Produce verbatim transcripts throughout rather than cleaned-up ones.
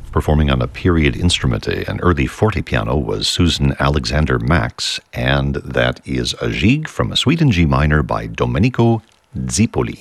Performing on a period instrument, an early fortepiano, was Susan Alexander Max, and that is a Gigue from a Suite in G minor by Domenico Zipoli.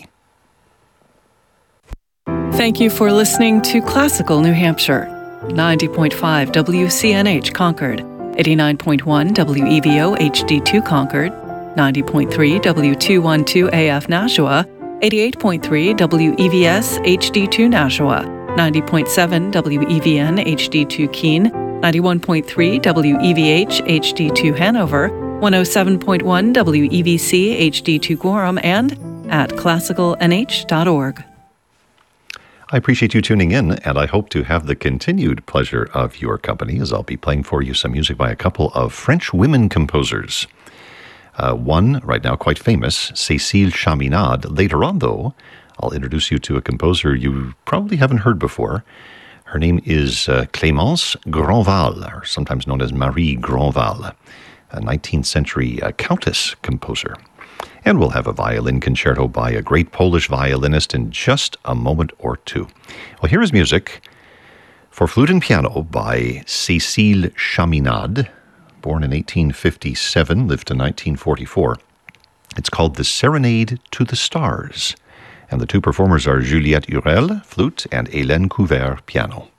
Thank you for listening to Classical New Hampshire. ninety point five W C N H Concord, eighty-nine point one W E V O H D two Concord, ninety point three W two twelve A F Nashua, eighty-eight point three W E V S H D two Nashua, ninety point seven W E V N H D two Keene, ninety-one point three W E V H H D two Hanover, one oh seven point one W E V C H D two Gorham, and at classical n h dot org. I appreciate you tuning in, and I hope to have the continued pleasure of your company as I'll be playing for you some music by a couple of French women composers. Uh, one, right now quite famous, Cécile Chaminade. Later on, though, I'll introduce you to a composer you probably haven't heard before. Her name is uh, Clémence Grandval, or sometimes known as Marie Grandval, a nineteenth century uh, countess composer. And we'll have a violin concerto by a great Polish violinist in just a moment or two. Well, here is music for flute and piano by Cécile Chaminade, born in eighteen fifty-seven, lived to nineteen forty-four. It's called The Serenade to the Stars, and the two performers are Juliette Hurel, flute, and Hélène Couvert, piano.